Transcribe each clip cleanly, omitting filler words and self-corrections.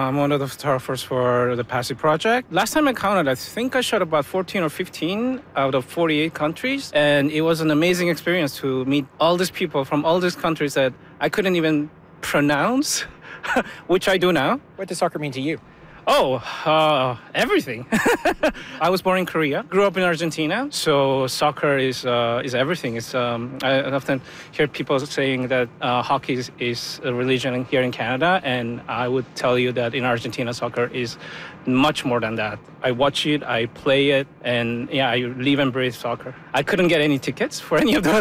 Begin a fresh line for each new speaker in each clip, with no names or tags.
I'm one of the photographers for the Passy project. Last time I counted, I think I shot about 14 or 15 out of 48 countries. And it was an amazing experience to meet all these people from all these countries that I couldn't even pronounce, which I do now.
What does soccer mean to you?
Everything. I was born in Korea, grew up in Argentina, so soccer is everything. I often hear people saying that hockey is a religion here in Canada, and I would tell you that in Argentina, soccer is much more than that. I watch it, I play it, and I live and breathe soccer. I couldn't get any tickets for any of the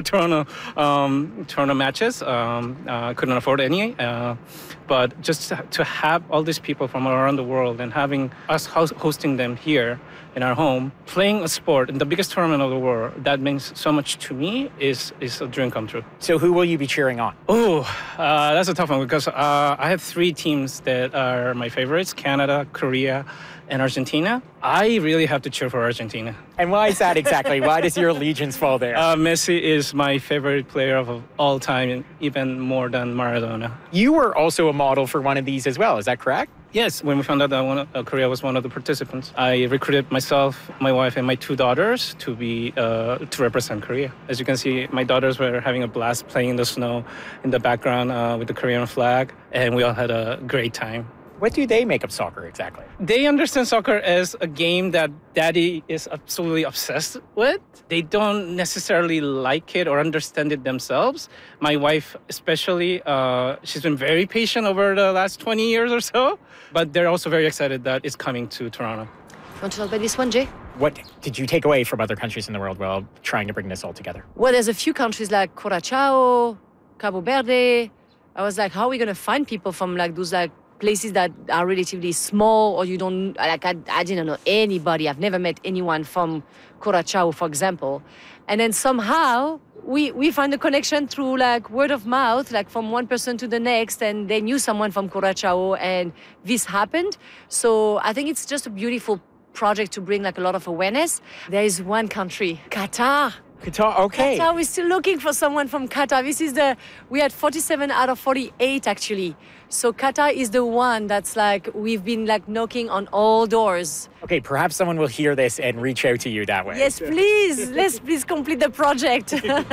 Toronto matches. I couldn't afford any. But just to have all these people from around the world and having us hosting them here in our home, playing a sport in the biggest tournament of the world, that means so much to me, is a dream come true.
So who will you be cheering on?
That's a tough one because I have 3 teams that are my favorites: Canada, Korea, and Argentina. I really have to cheer for Argentina.
And why is that exactly? Why does your allegiance fall there?
Messi is my favorite player of all time, even more than Maradona.
You were also a model for one of these as well, is that correct?
Yes, when we found out that Korea was one of the participants, I recruited myself, my wife, and my 2 daughters to represent Korea. As you can see, my daughters were having a blast playing in the snow in the background with the Korean flag, and we all had a great time.
What do they make of soccer exactly?
They understand soccer as a game that Daddy is absolutely obsessed with. They don't necessarily like it or understand it themselves. My wife especially, she's been very patient over the last 20 years or so, but they're also very excited that it's coming to Toronto.
You want to talk about this one, Jay?
What did you take away from other countries in the world while trying to bring this all together?
Well, there's a few countries like Curaçao, Cabo Verde. I was like, how are we going to find people from those places that are relatively small, or you don't, I didn't know anybody. I've never met anyone from Curaçao, for example. And then somehow we find a connection through word of mouth, from one person to the next, and they knew someone from Curaçao, and this happened. So I think it's just a beautiful project to bring a lot of awareness. There is one country, Qatar.
Qatar, okay.
Qatar, we're still looking for someone from Qatar. We had 47 out of 48 actually. So Qatar is the one that's we've been knocking on all doors.
Okay, perhaps someone will hear this and reach out to you that way.
Yes, please. Let's please complete the project.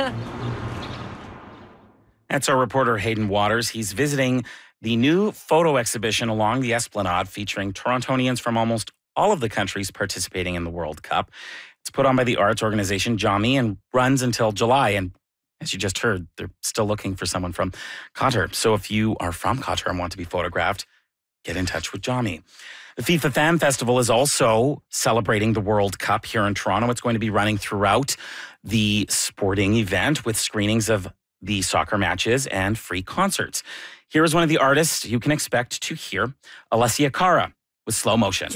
That's our reporter Hayden Waters. He's visiting the new photo exhibition along the Esplanade featuring Torontonians from almost all of the countries participating in the World Cup. It's put on by the arts organization Jami and runs until July. And as you just heard, they're still looking for someone from Qatar. So if you are from Qatar and want to be photographed, get in touch with Jami. The FIFA Fan Festival is also celebrating the World Cup here in Toronto. It's going to be running throughout the sporting event with screenings of the soccer matches and free concerts. Here is one of the artists you can expect to hear, Alessia Cara with Slow Motion.